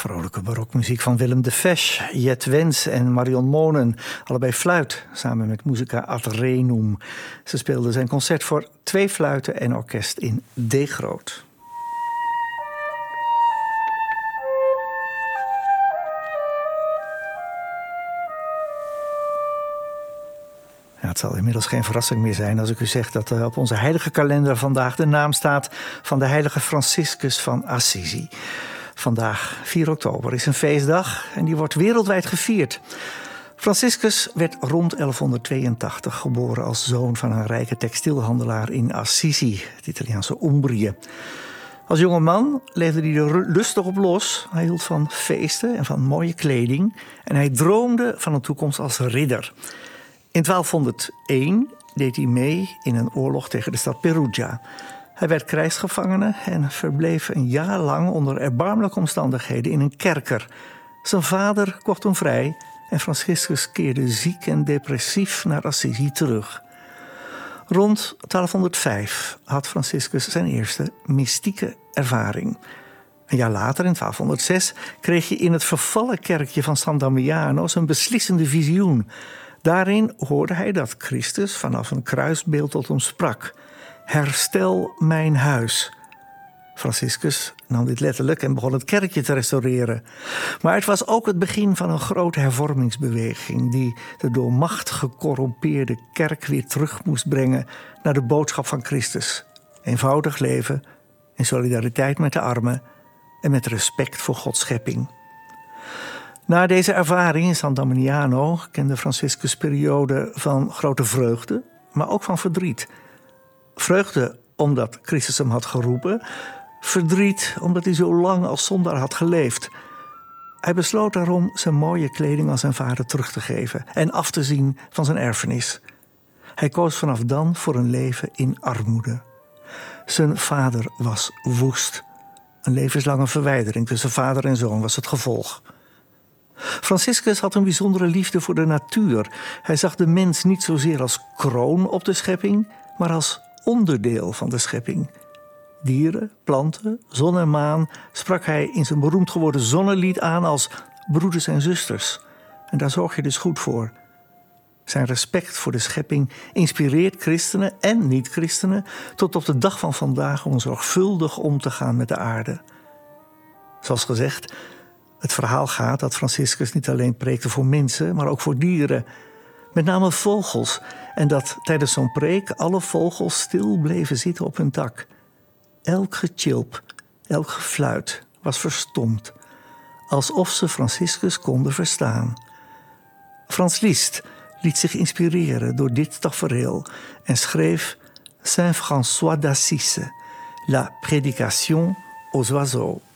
Vrolijke barokmuziek van Willem de Fesch, Jet Wens en Marion Monen. Allebei fluit, samen met Musica ad Renum. Ze speelden zijn concert voor 2 fluiten en orkest in D groot. Ja, het zal inmiddels geen verrassing meer zijn als ik u zeg dat op onze heilige kalender vandaag de naam staat van de heilige Franciscus van Assisi. Vandaag, 4 oktober, is een feestdag en die wordt wereldwijd gevierd. Franciscus werd rond 1182 geboren als zoon van een rijke textielhandelaar in Assisi, het Italiaanse Umbrië. Als jonge man leefde hij er lustig op los. Hij hield van feesten en van mooie kleding en hij droomde van een toekomst als ridder. In 1201 deed hij mee in een oorlog tegen de stad Perugia. Hij werd krijgsgevangene en verbleef een jaar lang onder erbarmelijke omstandigheden in een kerker. Zijn vader kocht hem vrij en Franciscus keerde ziek en depressief naar Assisi terug. Rond 1205 had Franciscus zijn eerste mystieke ervaring. Een jaar later, in 1206, kreeg hij in het vervallen kerkje van San Damiano zijn beslissende visioen. Daarin hoorde hij dat Christus vanaf een kruisbeeld tot hem sprak: "Herstel mijn huis." Franciscus nam dit letterlijk en begon het kerkje te restaureren. Maar het was ook het begin van een grote hervormingsbeweging die de door macht gecorrumpeerde kerk weer terug moest brengen naar de boodschap van Christus. Eenvoudig leven in solidariteit met de armen en met respect voor Gods schepping. Na deze ervaring in San Damiano kende Franciscus periode van grote vreugde, maar ook van verdriet. Vreugde omdat Christus hem had geroepen, verdriet omdat hij zo lang als zondaar had geleefd. Hij besloot daarom zijn mooie kleding aan zijn vader terug te geven en af te zien van zijn erfenis. Hij koos vanaf dan voor een leven in armoede. Zijn vader was woest. Een levenslange verwijdering tussen vader en zoon was het gevolg. Franciscus had een bijzondere liefde voor de natuur. Hij zag de mens niet zozeer als kroon op de schepping, maar als onderdeel van de schepping. Dieren, planten, zon en maan sprak hij in zijn beroemd geworden zonnelied aan als broeders en zusters. En daar zorg je dus goed voor. Zijn respect voor de schepping inspireert christenen en niet-christenen tot op de dag van vandaag om zorgvuldig om te gaan met de aarde. Zoals gezegd, het verhaal gaat dat Franciscus niet alleen preekte voor mensen, maar ook voor dieren. Met name vogels. En dat tijdens zo'n preek alle vogels stil bleven zitten op hun dak. Elk getjilp, elk gefluit was verstomd. Alsof ze Franciscus konden verstaan. Franz Liszt liet zich inspireren door dit tafereel en schreef Saint François d'Assise, La Prédication aux oiseaux.